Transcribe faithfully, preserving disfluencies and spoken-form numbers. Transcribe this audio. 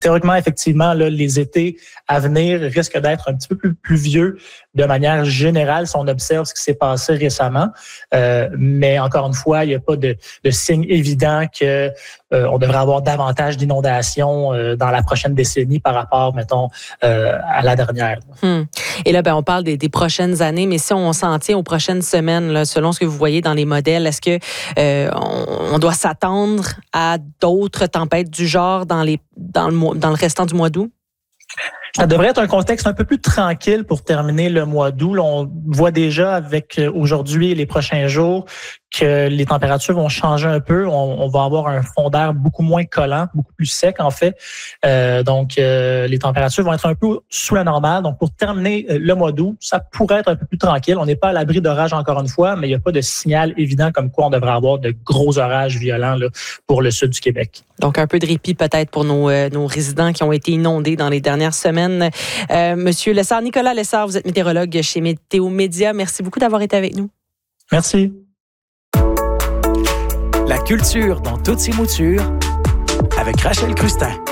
Théoriquement, effectivement, là, les étés à venir risquent d'être un petit peu plus pluvieux de manière générale si on observe ce qui s'est passé récemment. Euh, mais encore une fois, il n'y a pas de, de signe évident que euh, on devrait avoir davantage d'inondations euh, dans la prochaine décennie par rapport, mettons, euh, à la dernière. Hum. Et là, ben, on parle des, des prochaines années, mais si on s'en tient aux prochaines semaines, là, selon ce que vous voyez dans les modèles, est-ce que euh, on, on doit s'attendre à d'autres tempêtes du genre dans les dans le mois, dans le restant du mois d'août? Ça devrait être un contexte un peu plus tranquille pour terminer le mois d'août. Là, on voit déjà avec aujourd'hui et les prochains jours que les températures vont changer un peu. On, on va avoir un fond d'air beaucoup moins collant, beaucoup plus sec en fait. Euh, donc, euh, les températures vont être un peu sous la normale. Donc, pour terminer le mois d'août, ça pourrait être un peu plus tranquille. On n'est pas à l'abri d'orages encore une fois, mais il n'y a pas de signal évident comme quoi on devrait avoir de gros orages violents là, pour le sud du Québec. Donc, un peu de répit peut-être pour nos, euh, nos résidents qui ont été inondés dans les dernières semaines. Euh, Monsieur Lessard, Nicolas Lessard, vous êtes météorologue chez Météo Média. Merci beaucoup d'avoir été avec nous. Merci. La culture dans toutes ses moutures avec Rachel Crustin.